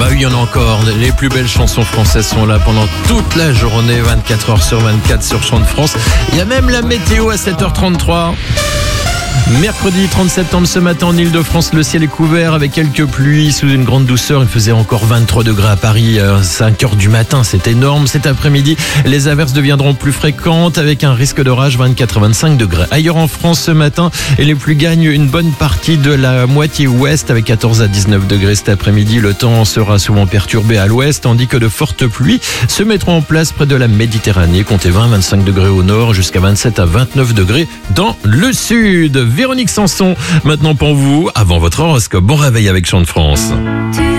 bah oui, il y en a encore. Les plus belles chansons françaises sont là pendant toute la journée, 24 heures sur 24 sur Chant de France. Il y a même la météo à 7h33. Mercredi 30 septembre ce matin en Ile-de-France, le ciel est couvert avec quelques pluies sous une grande douceur. Il faisait encore 23 degrés à Paris à 5h du matin, c'est énorme. Cet après-midi, les averses deviendront plus fréquentes avec un risque d'orage 24 à 25 degrés. Ailleurs en France ce matin, les pluies gagnent une bonne partie de la moitié ouest avec 14 à 19 degrés cet après-midi. Le temps sera souvent perturbé à l'ouest tandis que de fortes pluies se mettront en place près de la Méditerranée. Comptez 20 à 25 degrés au nord jusqu'à 27 à 29 degrés dans le sud. Véronique Sanson, maintenant pour vous, avant votre horoscope. Bon réveil avec Chant de France.